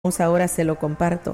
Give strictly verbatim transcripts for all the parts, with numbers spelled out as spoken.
ahora se lo comparto.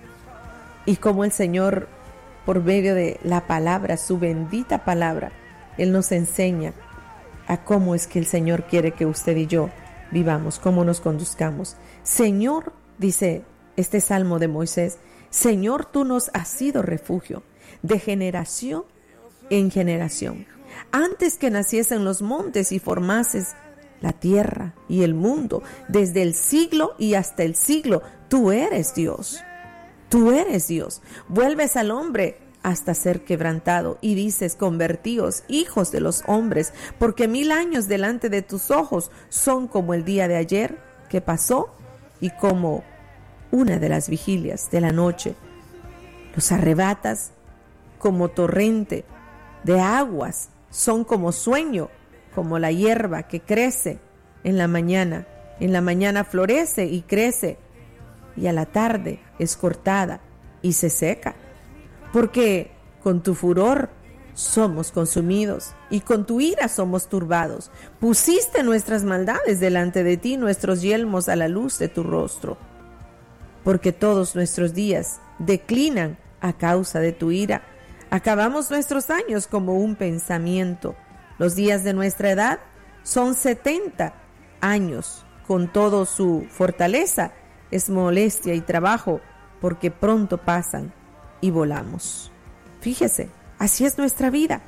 Y como el Señor, por medio de la palabra, su bendita palabra, Él nos enseña a cómo es que el Señor quiere que usted y yo vivamos, cómo nos conduzcamos. Señor, dice este salmo de Moisés, Señor, tú nos has sido refugio de generación en generación. Antes que naciesen los montes y formases la tierra y el mundo, desde el siglo y hasta el siglo, tú eres Dios. Tú eres Dios. Vuelves al hombre hasta ser quebrantado y dices, convertíos, hijos de los hombres, porque mil años delante de tus ojos son como el día de ayer que pasó y como una de las vigilias de la noche. Los arrebatas como torrente de aguas, son como sueño, como la hierba que crece en la mañana. En la mañana florece y crece, y a la tarde es cortada y se seca. Porque con tu furor somos consumidos, y con tu ira somos turbados. Pusiste nuestras maldades delante de ti, nuestros yelmos a la luz de tu rostro. Porque todos nuestros días declinan a causa de tu ira. Acabamos nuestros años como un pensamiento. Los días de nuestra edad son setenta años. Con todo su fortaleza es molestia y trabajo, porque pronto pasan y volamos. Fíjese, así es nuestra vida.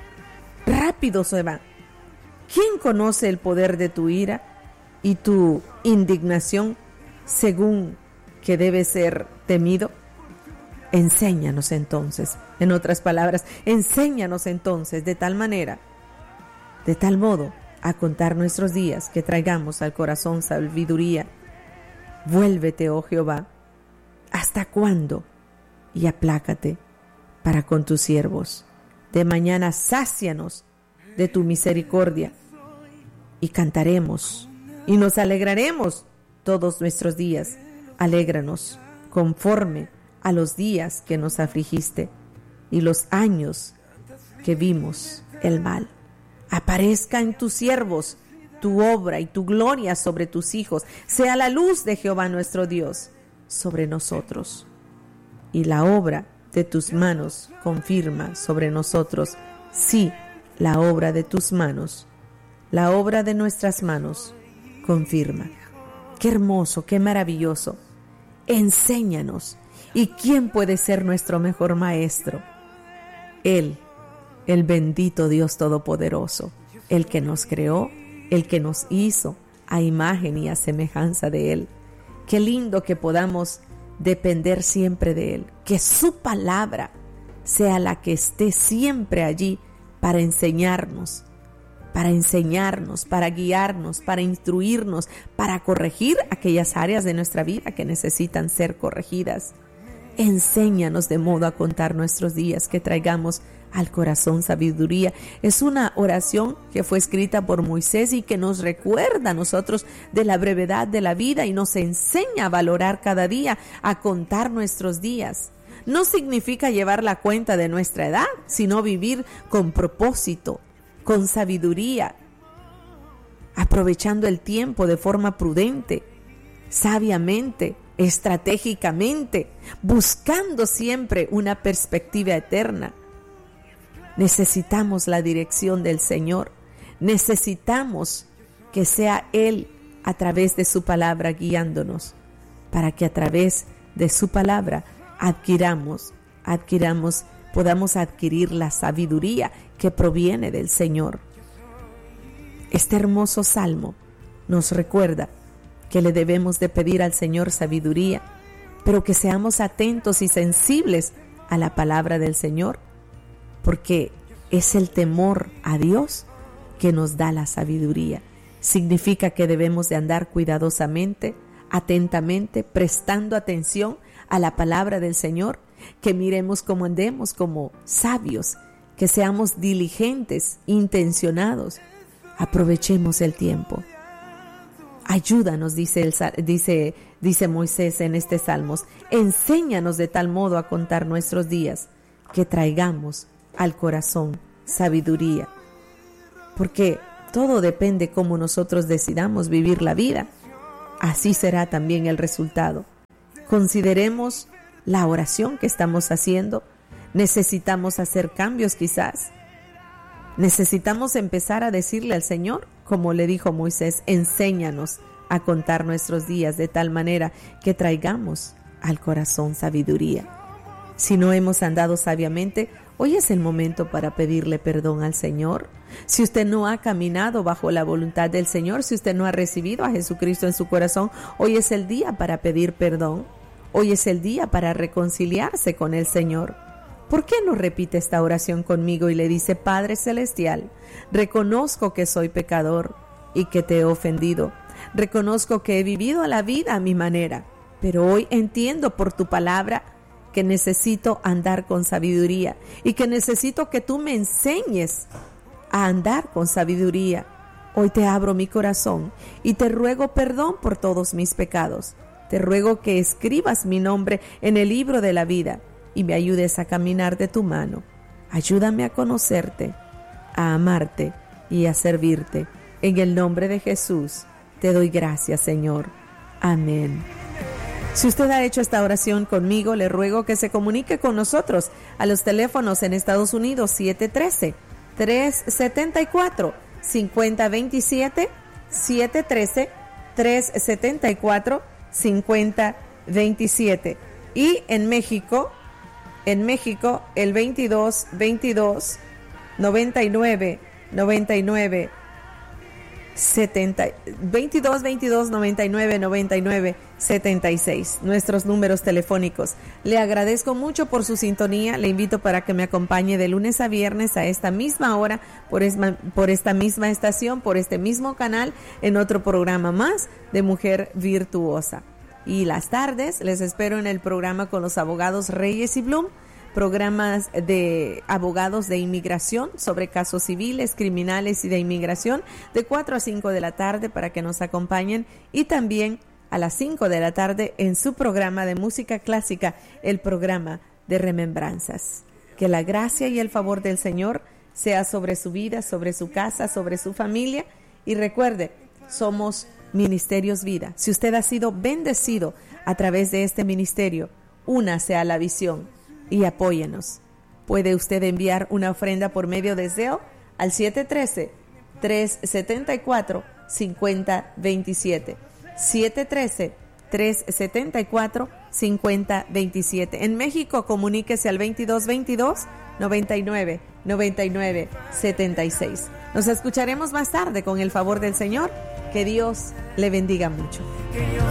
Rápido se va. ¿Quién conoce el poder de tu ira y tu indignación según que debe ser temido? Enséñanos entonces, en otras palabras, enséñanos entonces de tal manera, de tal modo, a contar nuestros días, que traigamos al corazón sabiduría. Vuélvete, oh Jehová, ¿hasta cuándo? Y aplácate para con tus siervos. De mañana sácianos de tu misericordia, y cantaremos, y nos alegraremos todos nuestros días. Alégranos conforme a los días que nos afligiste y los años que vimos el mal. Aparezca en tus siervos tu obra y tu gloria sobre tus hijos. Sea la luz de Jehová nuestro Dios sobre nosotros, y la obra de tus manos confirma sobre nosotros. Sí, la obra de tus manos, la obra de nuestras manos confirma. Qué hermoso, qué maravilloso. Enséñanos. ¿Y quién puede ser nuestro mejor maestro? Él, el bendito Dios Todopoderoso, el que nos creó, el que nos hizo a imagen y a semejanza de Él. Qué lindo que podamos depender siempre de Él, que su palabra sea la que esté siempre allí para enseñarnos, para enseñarnos, para guiarnos, para instruirnos, para corregir aquellas áreas de nuestra vida que necesitan ser corregidas. Enséñanos de modo a contar nuestros días, que traigamos al corazón sabiduría. Es una oración que fue escrita por Moisés y que nos recuerda a nosotros de la brevedad de la vida y nos enseña a valorar cada día, a contar nuestros días. No significa llevar la cuenta de nuestra edad, sino vivir con propósito, con sabiduría, aprovechando el tiempo de forma prudente, sabiamente, estratégicamente, buscando siempre una perspectiva eterna. Necesitamos la dirección del Señor. Necesitamos que sea Él a través de su palabra guiándonos, para que a través de su palabra adquiramos, adquiramos, podamos adquirir la sabiduría que proviene del Señor. Este hermoso salmo nos recuerda que le debemos de pedir al Señor sabiduría, pero que seamos atentos y sensibles a la palabra del Señor, porque es el temor a Dios que nos da la sabiduría. Significa que debemos de andar cuidadosamente, atentamente, prestando atención a la palabra del Señor, que miremos cómo andemos como sabios, que seamos diligentes, intencionados, aprovechemos el tiempo. Ayúdanos, dice, el, dice, dice Moisés en este Salmos, enséñanos de tal modo a contar nuestros días, que traigamos al corazón sabiduría. Porque todo depende cómo nosotros decidamos vivir la vida. Así será también el resultado. Consideremos la oración que estamos haciendo. Necesitamos hacer cambios quizás. Necesitamos empezar a decirle al Señor, como le dijo Moisés, enséñanos a contar nuestros días de tal manera que traigamos al corazón sabiduría. Si no hemos andado sabiamente, hoy es el momento para pedirle perdón al Señor. Si usted no ha caminado bajo la voluntad del Señor, si usted no ha recibido a Jesucristo en su corazón, hoy es el día para pedir perdón. Hoy es el día para reconciliarse con el Señor. ¿Por qué no repite esta oración conmigo y le dice: Padre Celestial, reconozco que soy pecador y que te he ofendido. Reconozco que he vivido la vida a mi manera, pero hoy entiendo por tu palabra que necesito andar con sabiduría y que necesito que tú me enseñes a andar con sabiduría. Hoy te abro mi corazón y te ruego perdón por todos mis pecados. Te ruego que escribas mi nombre en el libro de la vida y me ayudes a caminar de tu mano. Ayúdame a conocerte, a amarte y a servirte. En el nombre de Jesús te doy gracias, Señor. Amén. Si usted ha hecho esta oración conmigo, le ruego que se comunique con nosotros a los teléfonos en Estados Unidos siete uno tres, tres siete cuatro, cinco cero dos siete, siete uno tres, tres siete cuatro, cinco cero dos siete, y en México, en México el veintidós, veintidós, noventa y nueve, noventa y nueve, setenta, veintidós, veintidós, noventa y nueve, noventa y nueve, setenta y seis, nuestros números telefónicos. Le agradezco mucho por su sintonía. Le invito para que me acompañe de lunes a viernes a esta misma hora, por, esma, por esta misma estación, por este mismo canal, en otro programa más de Mujer Virtuosa. Y las tardes les espero en el programa con los abogados Reyes y Blum, programas de abogados de inmigración sobre casos civiles, criminales y de inmigración, de cuatro a cinco de la tarde para que nos acompañen, y también a las cinco de la tarde en su programa de música clásica, el programa de Remembranzas. Que la gracia y el favor del Señor sea sobre su vida, sobre su casa, sobre su familia, y recuerde, somos Ministerios Vida. Si usted ha sido bendecido a través de este ministerio, únase a la visión y apóyenos. Puede usted enviar una ofrenda por medio de Zelle al siete uno tres, tres siete cuatro, cinco cero dos siete. siete uno tres, tres siete cuatro, cinco cero dos siete. En México, comuníquese al veintidós, veintidós, noventa y nueve, noventa y nueve, setenta y seis. Nos escucharemos más tarde con el favor del Señor. Que Dios le bendiga mucho.